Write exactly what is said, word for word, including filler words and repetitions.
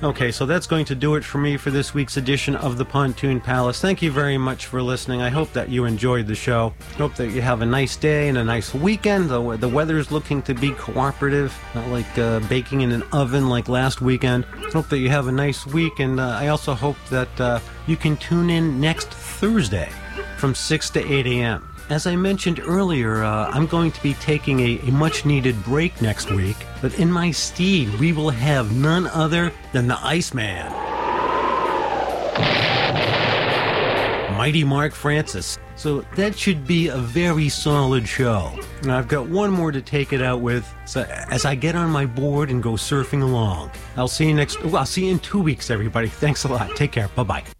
Okay, so that's going to do it for me for this week's edition of the Pontoon Palace. Thank you very much for listening. I hope that you enjoyed the show. Hope that you have a nice day and a nice weekend. The, the weather's looking to be cooperative, not like uh, baking in an oven like last weekend. Hope that you have a nice week, and uh, I also hope that uh, you can tune in next Thursday from six to eight a.m. As I mentioned earlier, uh, I'm going to be taking a, a much-needed break next week, but in my stead, we will have none other than the Iceman, Mighty Mark Francis. So that should be a very solid show. And I've got one more to take it out with so as I get on my board and go surfing along. I'll see you next... Well, I'll see you in two weeks, everybody. Thanks a lot. Take care. Bye-bye.